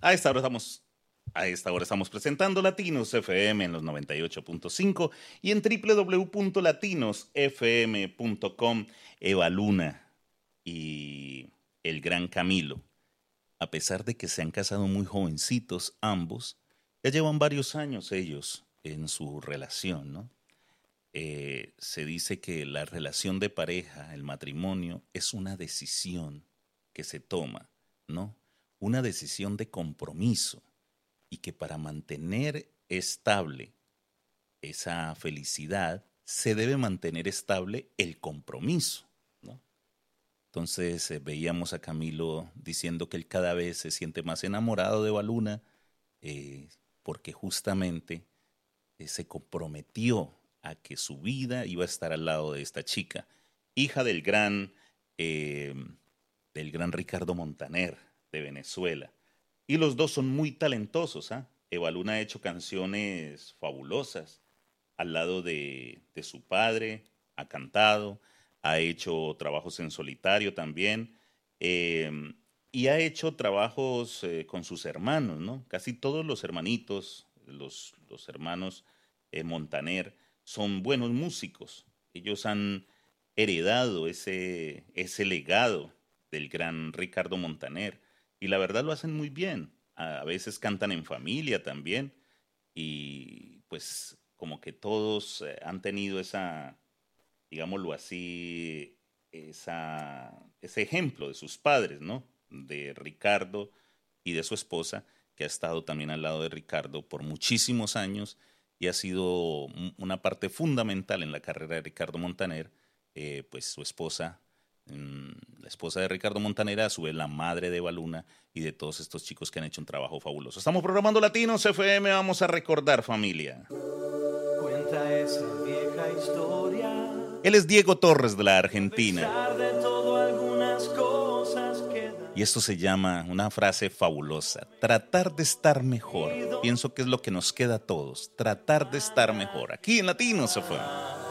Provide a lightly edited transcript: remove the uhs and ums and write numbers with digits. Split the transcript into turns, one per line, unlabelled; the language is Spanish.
A esta hora estamos, a esta hora estamos presentando Latinos FM en los 98.5 y en www.latinosfm.com. Eva Luna y el gran Camilo, a pesar de que se han casado muy jovencitos ambos, ya llevan varios años ellos en su relación, ¿no? Se dice que la relación de pareja, el matrimonio, es una decisión que se toma, ¿no? Una decisión de compromiso y que para mantener estable esa felicidad se debe mantener estable el compromiso, ¿no? Entonces veíamos a Camilo diciendo que él cada vez se siente más enamorado de Baluna porque justamente se comprometió a que su vida iba a estar al lado de esta chica, hija eh, del gran Ricardo Montaner de Venezuela. Y los dos son muy talentosos, ¿ah? Eva Luna ha hecho canciones fabulosas al lado de su padre, ha cantado, ha hecho trabajos en solitario también, eh, y ha hecho trabajos con sus hermanos, ¿no? Casi todos los hermanitos, los hermanos Montaner, son buenos músicos. Ellos han heredado ese legado del gran Ricardo Montaner y la verdad lo hacen muy bien. A veces cantan en familia también y pues como que todos han tenido esa, digámoslo así, ese ejemplo de sus padres, ¿no? De Ricardo y de su esposa, que ha estado también al lado de Ricardo por muchísimos años y ha sido una parte fundamental en la carrera de Ricardo Montaner, pues su esposa, la esposa de Ricardo Montaner, a su vez la madre de Baluna y de todos estos chicos que han hecho un trabajo fabuloso. Estamos programando Latinos FM, vamos a recordar familia.
Cuenta esa vieja historia.
Él es Diego Torres de la Argentina.
A pesar de todo, algunas cosas quedan.
Y esto se llama una frase fabulosa, tratar de estar mejor. Pienso que es lo que nos queda a todos, tratar de estar mejor. Aquí en Latinos FM.